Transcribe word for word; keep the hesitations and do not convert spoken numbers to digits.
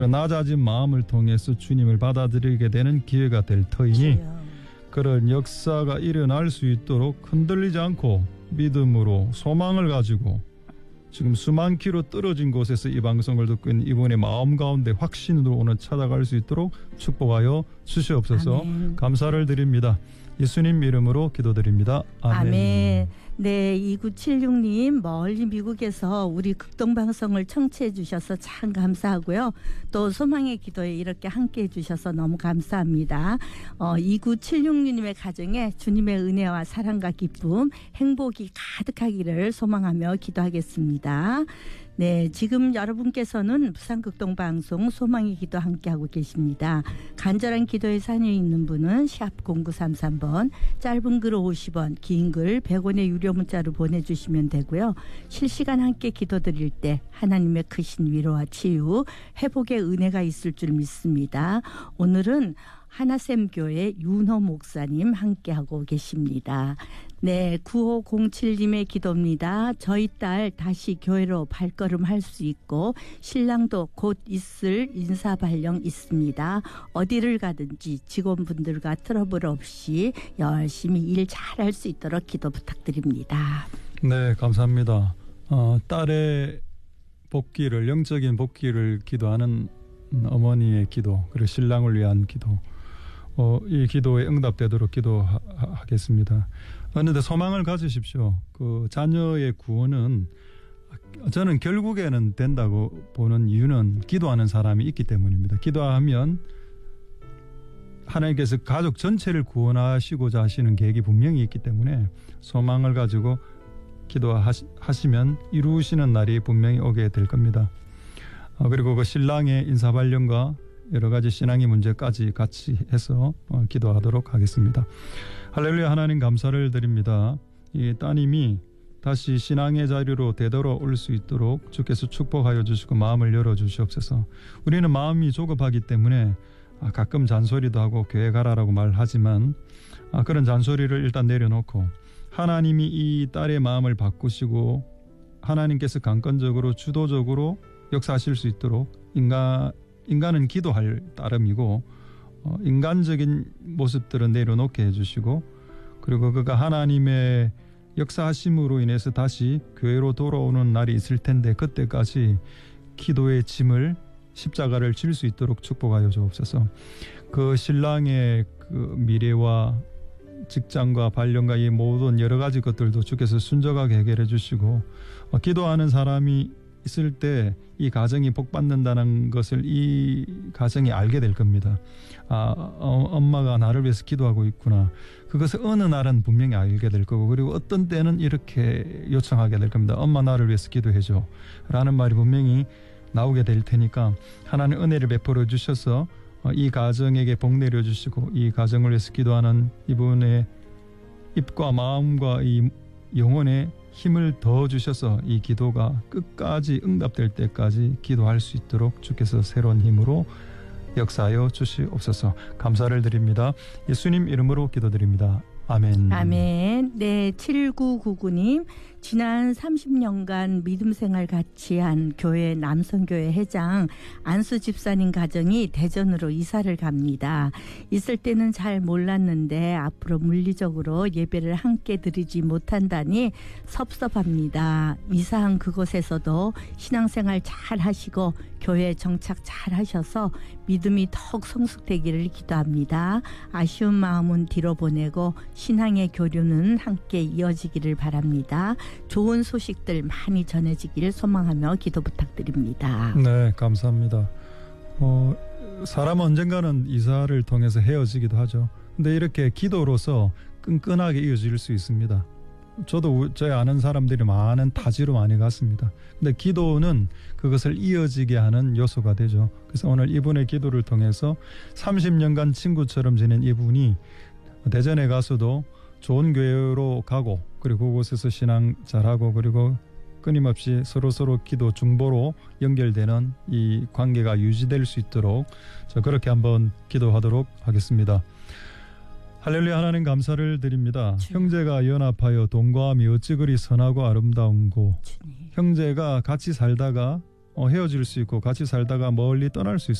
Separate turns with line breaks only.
낮아진 마음을 통해서 주님을 받아들이게 되는 기회가 될 터이니 그런 역사가 일어날 수 있도록 흔들리지 않고 믿음으로 소망을 가지고 지금 수만 킬로 떨어진 곳에서 이 방송을 듣고 있는 이분의 마음 가운데 확신으로 오늘 찾아갈 수 있도록 축복하여 주시옵소서. 아멘. 감사를 드립니다. 예수님 이름으로 기도드립니다. 아멘.
아멘. 네, 이구칠육 님 멀리 미국에서 우리 극동방송을 청취해 주셔서 참 감사하고요. 또 소망의 기도에 이렇게 함께해 주셔서 너무 감사합니다. 어, 이구칠육 님의 가정에 주님의 은혜와 사랑과 기쁨, 행복이 가득하기를 소망하며 기도하겠습니다. 네, 지금 여러분께서는 부산극동방송 소망의 기도 함께하고 계십니다. 간절한 기도에 사연이 있는 분은 샵 공구삼삼 번, 짧은 글 오십 원, 긴 글 백 원의 유료 문자로 보내주시면 되고요. 실시간 함께 기도드릴 때 하나님의 크신 위로와 치유, 회복의 은혜가 있을 줄 믿습니다. 오늘은 하나샘교회 윤호 목사님 함께하고 계십니다. 네, 구오공칠 님의 기도입니다. 저희 딸 다시 교회로 발걸음할 수 있고 신랑도 곧 있을 인사발령 있습니다. 어디를 가든지 직원분들과 트러블 없이 열심히 일 잘할 수 있도록 기도 부탁드립니다.
네, 감사합니다. 어, 딸의 복귀를, 영적인 복귀를 기도하는 어머니의 기도, 그리고 신랑을 위한 기도, 어, 이 기도에 응답되도록 기도하겠습니다. 그런데 소망을 가지십시오. 그 자녀의 구원은 저는 결국에는 된다고 보는 이유는 기도하는 사람이 있기 때문입니다. 기도하면 하나님께서 가족 전체를 구원하시고자 하시는 계획이 분명히 있기 때문에 소망을 가지고 기도하시면 이루시는 날이 분명히 오게 될 겁니다. 어, 그리고 그 신랑의 인사발령과 여러 가지 신앙의 문제까지 같이 해서 어, 기도하도록 하겠습니다. 할렐루야. 하나님 감사를 드립니다. 이 따님이 다시 신앙의 자리로 되돌아올 수 있도록 주께서 축복하여 주시고 마음을 열어주시옵소서. 우리는 마음이 조급하기 때문에 아, 가끔 잔소리도 하고 교회 가라라고 말하지만 아, 그런 잔소리를 일단 내려놓고 하나님이 이 딸의 마음을 바꾸시고 하나님께서 강권적으로 주도적으로 역사하실 수 있도록 인간 인간은 기도할 따름이고 어, 인간적인 모습들은 내려놓게 해주시고 그리고 그가 하나님의 역사하심으로 인해서 다시 교회로 돌아오는 날이 있을 텐데 그때까지 기도의 짐을 십자가를 질 수 있도록 축복하여 주옵소서. 그 신랑의 그 미래와 직장과 발령과 이 모든 여러 가지 것들도 주께서 순적하게 해결해 주시고 어, 기도하는 사람이 있을 때 이 가정이 복받는다는 것을 이 가정이 알게 될 겁니다. 아, 어, 엄마가 나를 위해서 기도하고 있구나. 그것을 어느 날은 분명히 알게 될 거고 그리고 어떤 때는 이렇게 요청하게 될 겁니다. 엄마 나를 위해서 기도해줘 라는 말이 분명히 나오게 될 테니까 하나님 은혜를 베풀어 주셔서 이 가정에게 복 내려주시고 이 가정을 위해서 기도하는 이분의 입과 마음과 이 영혼의 힘을 더 주셔서 이 기도가 끝까지 응답될 때까지 기도할 수 있도록 주께서 새로운 힘으로 역사하여 주시옵소서. 감사를 드립니다. 예수님 이름으로 기도드립니다. 아멘.
아멘. 네, 칠구구구 님 지난 삼십 년간 믿음 생활 같이 한 교회 남성교회 회장 안수 집사님 가정이 대전으로 이사를 갑니다. 있을 때는 잘 몰랐는데 앞으로 물리적으로 예배를 함께 드리지 못한다니 섭섭합니다. 이사한 그곳에서도 신앙생활 잘 하시고 교회 정착 잘 하셔서 믿음이 더욱 성숙되기를 기도합니다. 아쉬운 마음은 뒤로 보내고 신앙의 교류는 함께 이어지기를 바랍니다. 좋은 소식들 많이 전해지기를 소망하며 기도 부탁드립니다.
네, 감사합니다. 어, 사람은 언젠가는 이사를 통해서 헤어지기도 하죠. 근데 이렇게 기도로서 끈끈하게 이어질 수 있습니다. 저도 저희 아는 사람들이 많은 타지로 많이 갔습니다. 근데 기도는 그것을 이어지게 하는 요소가 되죠. 그래서 오늘 이분의 기도를 통해서 삼십 년간 친구처럼 지낸 이분이 대전에 가서도 좋은 교회로 가고 그리고 그곳에서 신앙 잘하고 그리고 끊임없이 서로서로 기도 중보로 연결되는 이 관계가 유지될 수 있도록 저 그렇게 한번 기도하도록 하겠습니다. 할렐루야. 하나님 감사를 드립니다. 주님. 형제가 연합하여 동거함이 어찌 그리 선하고 아름다운고 주님. 형제가 같이 살다가 어, 헤어질 수 있고 같이 살다가 멀리 떠날 수 있을